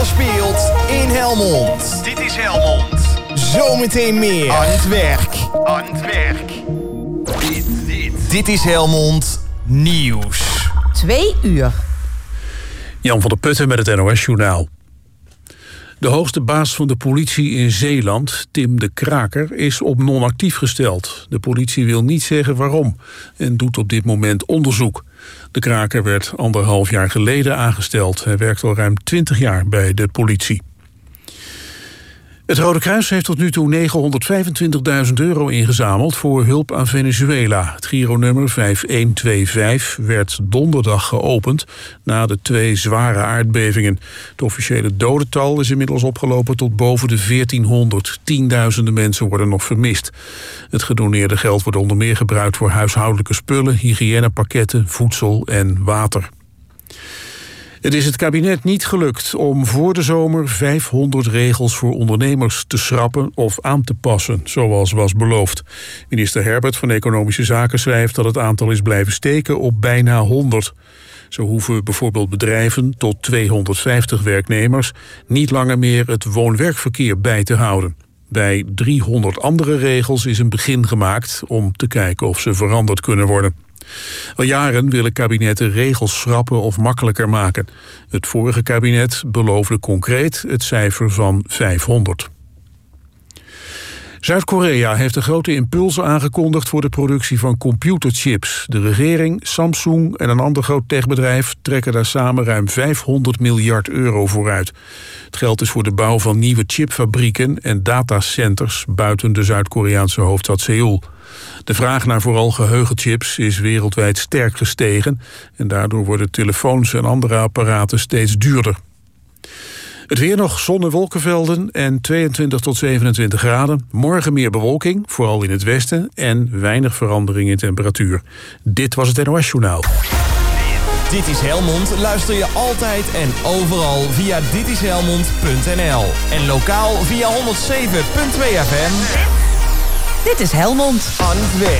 er speelt in Helmond. Dit is Helmond. Zometeen meer. Aan het werk. Dit is Helmond Nieuws. 2 uur. Jan van der Putten met het NOS-journaal. De hoogste baas van de politie in Zeeland, Tim de Kraker, is op non-actief gesteld. De politie wil niet zeggen waarom en doet op dit moment onderzoek. De Kraker werd 1,5 jaar geleden aangesteld. Hij werkt al ruim 20 jaar bij de politie. Het Rode Kruis heeft tot nu toe €925.000 ingezameld voor hulp aan Venezuela. Het Gironummer 5125 werd donderdag geopend na de 2 zware aardbevingen. Het officiële dodental is inmiddels opgelopen tot boven de 1400. Tienduizenden mensen worden nog vermist. Het gedoneerde geld wordt onder meer gebruikt voor huishoudelijke spullen, hygiënepakketten, voedsel en water. Het is het kabinet niet gelukt om voor de zomer 500 regels voor ondernemers te schrappen of aan te passen, zoals was beloofd. Minister Herbert van Economische Zaken schrijft dat het aantal is blijven steken op bijna 100. Zo hoeven bijvoorbeeld bedrijven tot 250 werknemers niet langer meer het woon-werkverkeer bij te houden. Bij 300 andere regels is een begin gemaakt om te kijken of ze veranderd kunnen worden. Al jaren willen kabinetten regels schrappen of makkelijker maken. Het vorige kabinet beloofde concreet het cijfer van 500. Zuid-Korea heeft een grote impuls aangekondigd voor de productie van computerchips. De regering, Samsung en een ander groot techbedrijf trekken daar samen ruim €500 miljard voor uit. Het geld is voor de bouw van nieuwe chipfabrieken en datacenters buiten de Zuid-Koreaanse hoofdstad Seoul. De vraag naar vooral geheugenchips is wereldwijd sterk gestegen en daardoor worden telefoons en andere apparaten steeds duurder. Het weer nog, zon en wolkenvelden en 22 tot 27 graden. Morgen meer bewolking, vooral in het westen, en weinig verandering in temperatuur. Dit was het NOS-journaal. Dit is Helmond. Luister je altijd en overal via ditishelmond.nl. En lokaal via 107.2 FM. Dit is Helmond. Aan het werk.